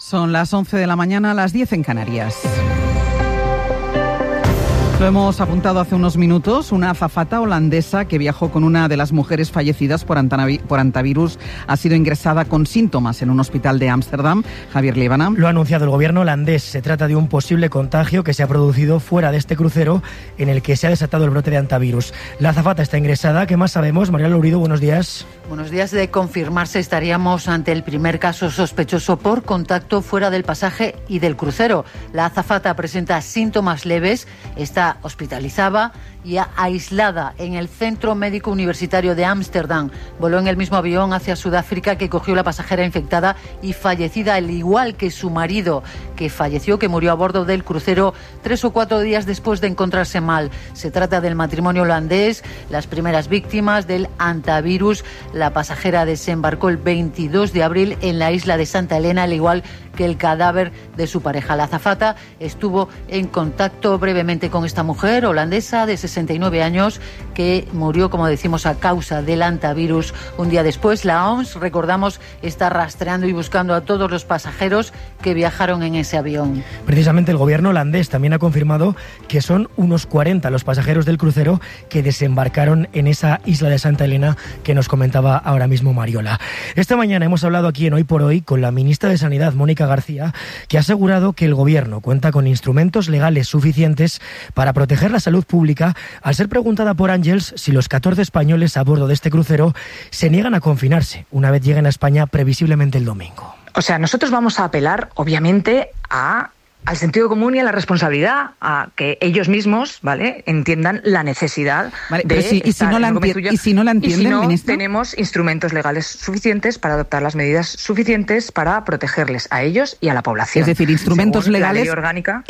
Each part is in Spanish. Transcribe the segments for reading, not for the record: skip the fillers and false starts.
Son las 11 de la mañana, las 10 en Canarias. Lo hemos apuntado hace unos minutos. Una azafata holandesa que viajó con una de las mujeres fallecidas por antivirus ha sido ingresada con síntomas en un hospital de Ámsterdam. Javier Líbana. Lo ha anunciado el gobierno holandés. Se trata de un posible contagio que se ha producido fuera de este crucero en el que se ha desatado el brote de antivirus. La azafata está ingresada. ¿Qué más sabemos? María Lourido, buenos días. Buenos días. De confirmarse, estaríamos ante el primer caso sospechoso por contacto fuera del pasaje y del crucero. La azafata presenta síntomas leves, está hospitalizada y aislada en el Centro Médico Universitario de Ámsterdam. Voló en el mismo avión hacia Sudáfrica que cogió la pasajera infectada y fallecida, al igual que su marido, que murió a bordo del crucero 3 o 4 días después de encontrarse mal. Se trata del matrimonio holandés, las primeras víctimas del antivirus. La pasajera desembarcó el 22 de abril en la isla de Santa Elena, al igual que el cadáver de su pareja. La azafata estuvo en contacto brevemente con esta mujer holandesa de 69 años que murió, como decimos, a causa del antivirus. Un día después, la OMS, recordamos, está rastreando y buscando a todos los pasajeros que viajaron en ese avión. Precisamente el gobierno holandés también ha confirmado que son unos 40 los pasajeros del crucero que desembarcaron en esa isla de Santa Elena que nos comentaba ahora mismo Mariola. Esta mañana hemos hablado aquí en Hoy por Hoy con la ministra de Sanidad, Mónica García, que ha asegurado que el gobierno cuenta con instrumentos legales suficientes para proteger la salud pública, al ser preguntada por Ángels si los 14 españoles a bordo de este crucero se niegan a confinarse una vez lleguen a España previsiblemente el domingo. O sea, nosotros vamos a apelar, obviamente, al sentido común y a la responsabilidad, a que ellos mismos, ¿vale?, entiendan la necesidad de estar en el y si no la entienden, ministro, tenemos instrumentos legales suficientes para adoptar las medidas suficientes para protegerles a ellos y a la población. Es decir, instrumentos según legales, la ley orgánica,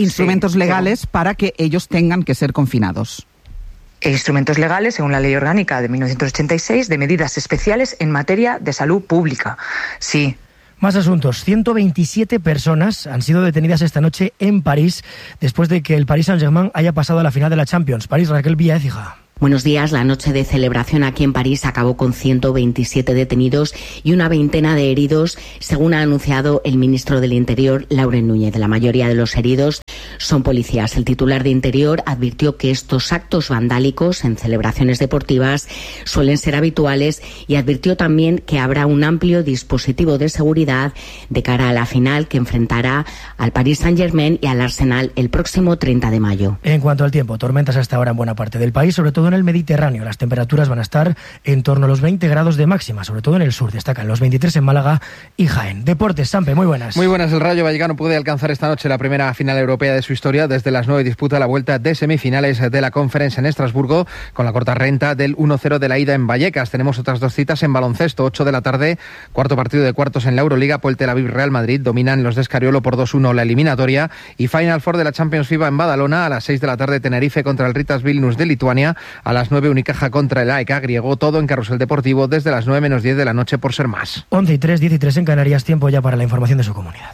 para que ellos tengan que ser confinados. Instrumentos legales, según la ley orgánica de 1986, de medidas especiales en materia de salud pública. Sí. Más asuntos. 127 personas han sido detenidas esta noche en París después de que el Paris Saint-Germain haya pasado a la final de la Champions. París, Raquel Villa-Écija. Buenos días. La noche de celebración aquí en París acabó con 127 detenidos y una veintena de heridos, según ha anunciado el ministro del Interior, Laurent Núñez. La mayoría de los heridos son policías. El titular de Interior advirtió que estos actos vandálicos en celebraciones deportivas suelen ser habituales y advirtió también que habrá un amplio dispositivo de seguridad de cara a la final que enfrentará al Paris Saint-Germain y al Arsenal el próximo 30 de mayo. En cuanto al tiempo, tormentas hasta ahora en buena parte del país, sobre todo en el Mediterráneo. Las temperaturas van a estar en torno a los 20 grados de máxima, sobre todo en el sur. Destacan los 23 en Málaga y Jaén. Deportes, Sampe, muy buenas. Muy buenas. El Rayo Vallecano puede alcanzar esta noche la primera final europea de su historia. Desde las 9 disputa la vuelta de semifinales de la Conference en Estrasburgo, con la corta renta del 1-0 de la ida en Vallecas. Tenemos otras dos citas en baloncesto. 8 de la tarde, cuarto partido de cuartos en la Euroliga. Por el Tel Aviv Real Madrid dominan los de Escariolo por 2-1 la eliminatoria. Y Final Four de la Champions FIBA en Badalona. A las 6 de la tarde, Tenerife contra el Ritas Vilnius de Lituania. A las 9, Unicaja contra el AEK griego. Todo en Carrusel Deportivo desde las 9 menos 10 de la noche por ser más. 11:03, 10:03 en Canarias. Tiempo ya para la información de su comunidad.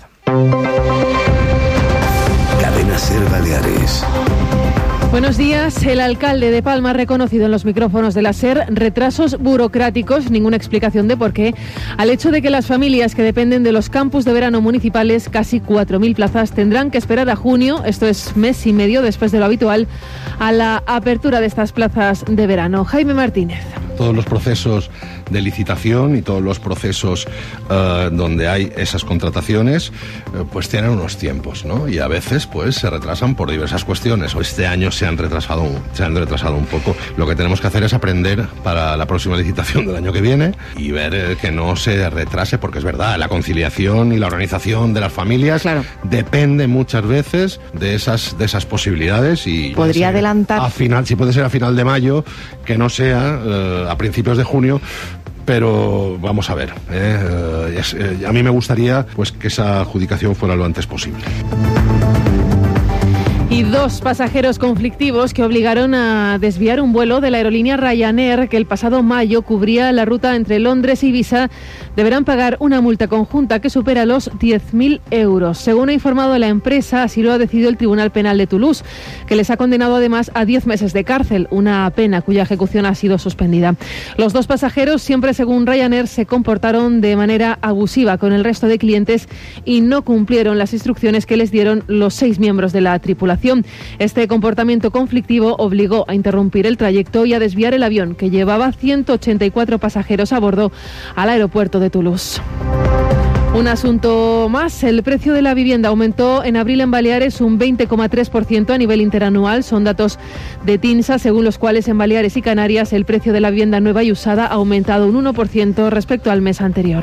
Cadena SER Baleares. Buenos días. El alcalde de Palma ha reconocido en los micrófonos de la SER retrasos burocráticos, ninguna explicación de por qué, al hecho de que las familias que dependen de los campus de verano municipales, casi 4.000 plazas, tendrán que esperar a junio, esto es mes y medio después de lo habitual, a la apertura de estas plazas de verano. Jaime Martínez. Todos los procesos de licitación y todos los procesos donde hay esas contrataciones, pues tienen unos tiempos, ¿no? Y a veces pues se retrasan por diversas cuestiones. Este año se han retrasado un poco. Lo que tenemos que hacer es aprender para la próxima licitación del año que viene y ver que no se retrase, porque es verdad, la conciliación y la organización de las familias depende muchas veces de esas posibilidades. Y podría adelantar si puede ser a final de mayo, que no sea a principios de junio. Pero vamos a ver, a mí me gustaría pues que esa adjudicación fuera lo antes posible. Y 2 pasajeros conflictivos que obligaron a desviar un vuelo de la aerolínea Ryanair que el pasado mayo cubría la ruta entre Londres y Ibiza deberán pagar una multa conjunta que supera los 10.000 euros. Según ha informado la empresa, así lo ha decidido el Tribunal Penal de Toulouse, que les ha condenado además a 10 meses de cárcel, una pena cuya ejecución ha sido suspendida. Los 2 pasajeros, siempre según Ryanair, se comportaron de manera abusiva con el resto de clientes y no cumplieron las instrucciones que les dieron los 6 miembros de la tripulación. Este comportamiento conflictivo obligó a interrumpir el trayecto y a desviar el avión, que llevaba 184 pasajeros a bordo, al aeropuerto de Toulouse. Un asunto más, el precio de la vivienda aumentó en abril en Baleares un 20,3% a nivel interanual. Son datos de TINSA, según los cuales en Baleares y Canarias el precio de la vivienda nueva y usada ha aumentado un 1% respecto al mes anterior.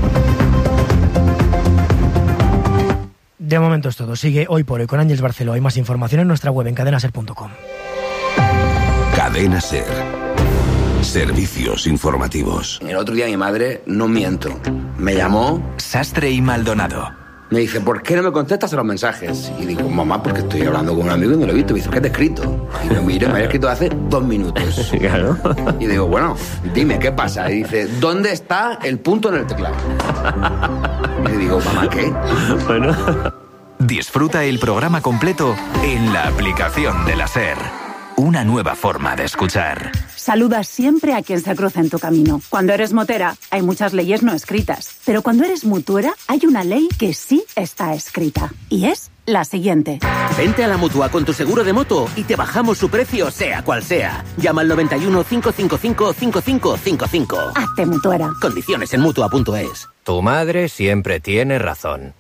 De momento es todo. Sigue Hoy por Hoy con Ángeles Barceló. Hay más información en nuestra web en cadenaser.com. Cadena Ser. Servicios informativos. El otro día mi madre, no miento, me llamó Sastre y Maldonado. Me dice, ¿por qué no me contestas a los mensajes? Y digo, mamá, porque estoy hablando con un amigo y no lo he visto. Me dice, ¿qué te he escrito? Y lo miro, me había escrito hace 2 minutos. Claro. Y digo, bueno, dime, ¿qué pasa? Y dice, ¿dónde está el punto en el teclado? Y digo, mamá, ¿qué? Bueno. Disfruta el programa completo en la aplicación de la SER. Una nueva forma de escuchar. Saluda siempre a quien se cruza en tu camino. Cuando eres motera, hay muchas leyes no escritas. Pero cuando eres mutuera, hay una ley que sí está escrita. Y es la siguiente. Vente a la Mutua con tu seguro de moto y te bajamos su precio, sea cual sea. Llama al 91 555 5555. Hazte mutuera. Condiciones en Mutua.es. Tu madre siempre tiene razón.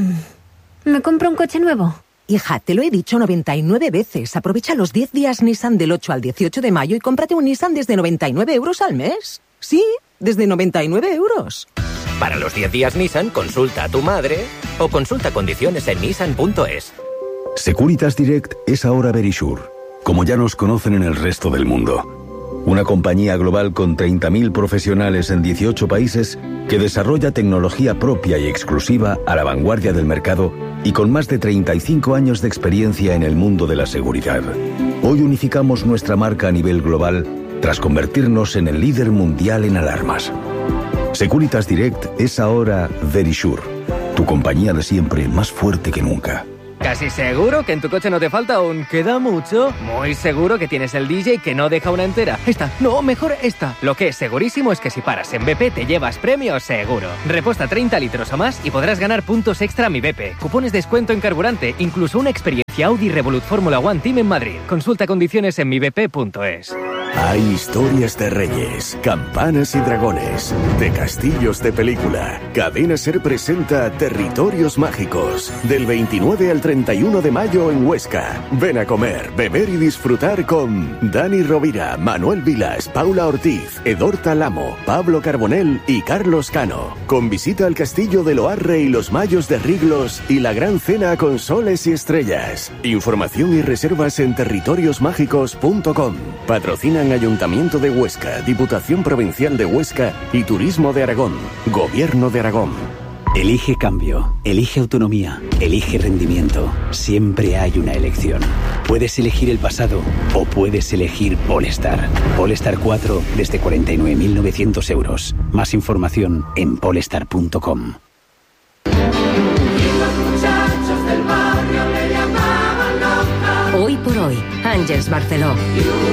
¿Me compro un coche nuevo? Hija, te lo he dicho 99 veces. Aprovecha los 10 días Nissan del 8 al 18 de mayo y cómprate un Nissan desde 99 euros al mes. Sí, desde 99 euros. Para los 10 días Nissan, consulta a tu madre o consulta condiciones en nissan.es. Securitas Direct es ahora Verisure, como ya nos conocen en el resto del mundo. Una compañía global con 30.000 profesionales en 18 países que desarrolla tecnología propia y exclusiva a la vanguardia del mercado y con más de 35 años de experiencia en el mundo de la seguridad. Hoy unificamos nuestra marca a nivel global tras convertirnos en el líder mundial en alarmas. Securitas Direct es ahora Verisure, tu compañía de siempre más fuerte que nunca. ¿Casi seguro que en tu coche no te falta un queda mucho? Muy seguro que tienes el DJ que no deja una entera. Esta, no, mejor esta. Lo que es segurísimo es que si paras en BP te llevas premio seguro. Reposta 30 litros o más y podrás ganar puntos extra Mi BP, cupones de descuento en carburante, incluso una experiencia Audi Revolut Fórmula One Team en Madrid. Consulta condiciones en mibp.es. Hay historias de reyes, campanas y dragones, de castillos de película. Cadena Ser presenta Territorios Mágicos, del 29 al 31 de mayo en Huesca. Ven a comer, beber y disfrutar con Dani Rovira, Manuel Vilas, Paula Ortiz, Edorta Lamo, Pablo Carbonell y Carlos Cano. Con visita al castillo de Loarre y los Mayos de Riglos y la gran cena con soles y estrellas. Información y reservas en territoriosmágicos.com. Patrocinan Ayuntamiento de Huesca, Diputación Provincial de Huesca y Turismo de Aragón. Gobierno de Aragón. Elige cambio, elige autonomía, elige rendimiento. Siempre hay una elección. Puedes elegir el pasado o puedes elegir Polestar. Polestar 4 desde 49.900 euros. Más información en polestar.com. Hoy por Hoy, Ángeles Barceló.